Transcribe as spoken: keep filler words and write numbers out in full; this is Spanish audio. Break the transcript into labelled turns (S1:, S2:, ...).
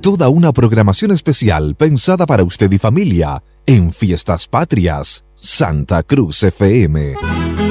S1: Toda una programación especial pensada para usted y familia en Fiestas Patrias, Santa Cruz F M.